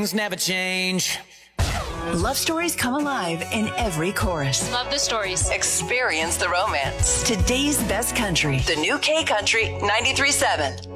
things never change. Love stories come alive in every chorus. Love the stories. Experience the romance. Today's best country. The new K Country 93.7.